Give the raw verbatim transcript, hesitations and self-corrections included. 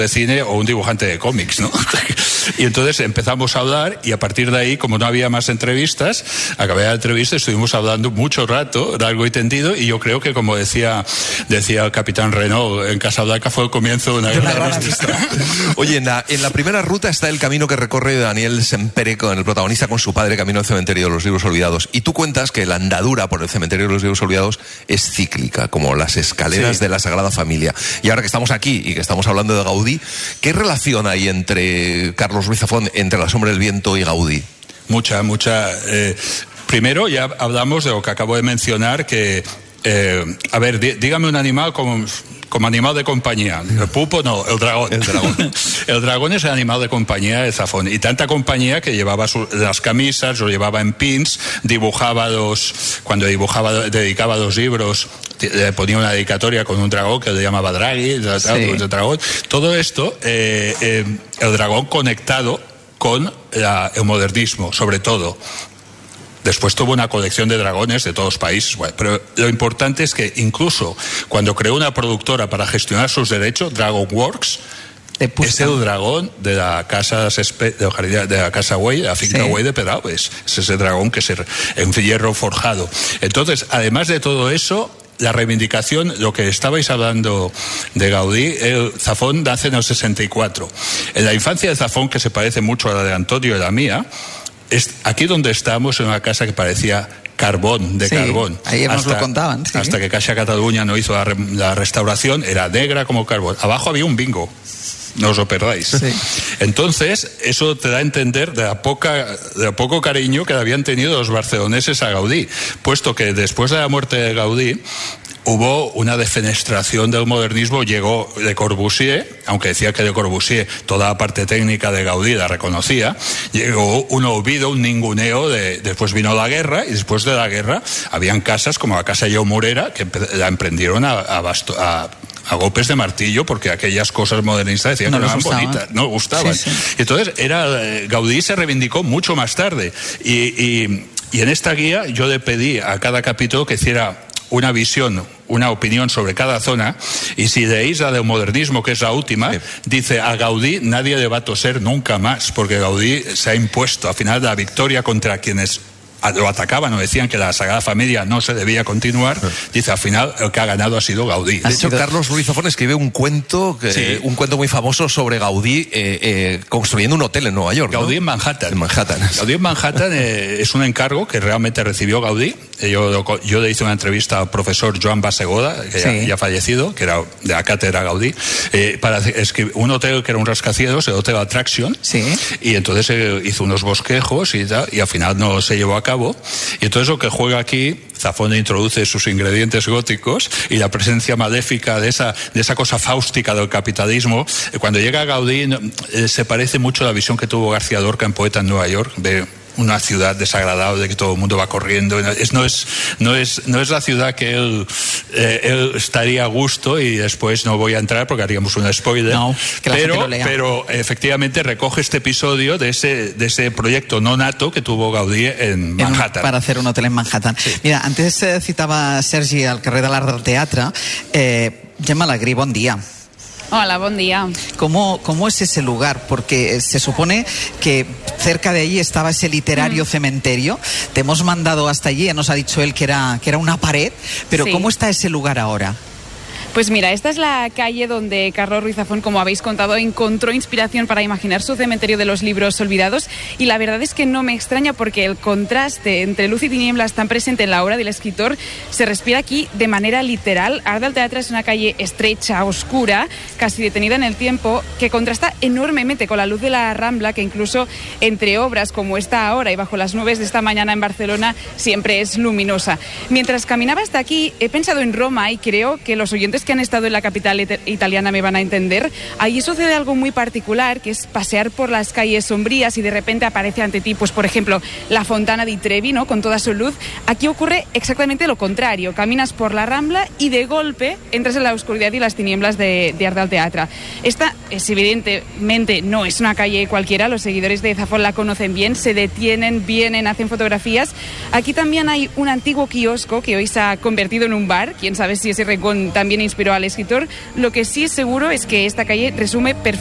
de cine o un dibujante de cómics, ¿no? Y entonces empezamos a hablar y a partir de ahí, como no había más entrevistas, acabé la entrevista, estuvimos hablando mucho rato, largo y tendido, y yo creo que, como decía decía el capitán Renault en Casablanca, fue el comienzo de una gran amistad. Oye, en la, en la primera ruta está el camino que recorre Daniel Sempere con el protagonista, con su padre, camino al cementerio de los libros olvidados. Y tú cuentas que la andadura por el cementerio de los libros olvidados es cíclica, como las escaleras sí. de la Sagrada Familia. Y ahora que estamos aquí y que estamos hablando de Gaudí, ¿qué relación hay entre Carlos Ruiz Zafón, entre La sombra del viento y Gaudí? Mucha, mucha. Eh, primero ya hablamos de lo que acabo de mencionar, que, eh, a ver, dí, dígame un animal como... como animal de compañía. El pulpo no, el dragón. El dragón. El dragón es el animal de compañía de Zafón. Y tanta compañía que llevaba su, las camisas, lo llevaba en pins, dibujaba los... Cuando dibujaba, dedicaba los libros, le ponía una dedicatoria con un dragón que le llamaba Draghi, sí. el dragón. Todo esto, eh, eh, el dragón conectado con la, el modernismo, sobre todo. Después tuvo una colección de dragones de todos los países, bueno, pero lo importante es que incluso cuando creó una productora para gestionar sus derechos, DragonWorks, es el dragón de la casa de la casa Güell, de la finca Güell sí. de Pedralbes. Es ese dragón que es en hierro forjado. Entonces, además de todo eso, la reivindicación, lo que estabais hablando de Gaudí, el Zafón nace en el sesenta y cuatro. En la infancia de Zafón, que se parece mucho a la de Antonio y la mía, es aquí donde estamos, en una casa que parecía carbón, de sí, carbón. Ahí nos lo contaban. Sí. Hasta que Caixa Cataluña no hizo la, re, la restauración, era negra como carbón. Abajo había un bingo. No os lo perdáis. Sí. Entonces, eso te da a entender de la poca, de la poco cariño que habían tenido los barceloneses a Gaudí, puesto que después de la muerte de Gaudí hubo una defenestración del modernismo. Llegó Le Corbusier, aunque decía que Le Corbusier toda la parte técnica de Gaudí la reconocía, llegó un olvido, un ninguneo, de, después vino la guerra, y después de la guerra habían casas como la casa Lleó Morera que la emprendieron a, a, basto, a a golpes de martillo, porque aquellas cosas modernistas decían no que no eran gustaban. bonitas, no gustaban. Sí, sí. Y entonces era, Gaudí se reivindicó mucho más tarde. Y, y, y en esta guía yo le pedí a cada capítulo que hiciera una visión, una opinión sobre cada zona, y si leéis la del modernismo, que es la última, sí. dice, a Gaudí nadie le va a toser nunca más, porque Gaudí se ha impuesto, al final, la victoria contra quienes lo atacaban o decían que la Sagrada Familia no se debía continuar, dice, al final el que ha ganado ha sido Gaudí. De hecho, Carlos Ruiz Zafón escribe un cuento que, sí. un cuento muy famoso sobre Gaudí eh, eh, construyendo un hotel en Nueva York. Gaudí, ¿no? en Manhattan. En Manhattan. Gaudí en Manhattan eh, es un encargo que realmente recibió Gaudí. Yo, yo le hice una entrevista al profesor Joan Basegoda, que sí. ya, ya fallecido, que era de la cátedra Gaudí, eh, para escribir un hotel que era un rascacielos, el Hotel Attraction, sí. y entonces eh, hizo unos bosquejos y tal, y al final no se llevó a cabo. Y entonces lo que juega aquí, Zafón introduce sus ingredientes góticos y la presencia maléfica de esa, de esa cosa fáustica del capitalismo. Cuando llega Gaudí, eh, se parece mucho a la visión que tuvo García Lorca en Poeta en Nueva York, de una ciudad desagradable, que todo el mundo va corriendo. Es, no, es, no, es, no es la ciudad que él, eh, él estaría a gusto, y después no voy a entrar porque haríamos un spoiler. No, que la pero, gente lo lea. pero efectivamente recoge este episodio de ese, de ese proyecto no nato que tuvo Gaudí en Manhattan. En un, para hacer un hotel en Manhattan. Sí. Mira, antes eh, citaba Sergi al carrer de l'Art del Teatre. Eh, Gemma Alegrí, bon dia. Hola, buen día. ¿Cómo, ¿Cómo es ese lugar? Porque se supone que cerca de allí estaba ese literario mm. cementerio. Te hemos mandado hasta allí, nos ha dicho él que era, que era una pared, pero sí. ¿cómo está ese lugar ahora? Pues mira, esta es la calle donde Carlos Ruiz Zafón, como habéis contado, encontró inspiración para imaginar su cementerio de los libros olvidados, y la verdad es que no me extraña, porque el contraste entre luz y tinieblas tan presente en la obra del escritor se respira aquí de manera literal. Art del Teatre es una calle estrecha, oscura, casi detenida en el tiempo, que contrasta enormemente con la luz de la Rambla, que incluso entre obras como esta ahora y bajo las nubes de esta mañana en Barcelona siempre es luminosa. Mientras caminaba hasta aquí he pensado en Roma, y creo que los oyentes que han estado en la capital it- italiana me van a entender. Allí sucede algo muy particular, que es pasear por las calles sombrías y de repente aparece ante ti, pues por ejemplo, la Fontana di Trevi, ¿no?, con toda su luz. Aquí ocurre exactamente lo contrario. Caminas por la Rambla y de golpe entras en la oscuridad y las tinieblas de, de Art del Teatre. Esta es evidentemente no es una calle cualquiera. Los seguidores de Zafón la conocen bien, se detienen, vienen, hacen fotografías. Aquí también hay un antiguo kiosco que hoy se ha convertido en un bar. Quién sabe si ese rincón también inspiró al escritor. Lo que sí es seguro es que esta calle resume perfectamente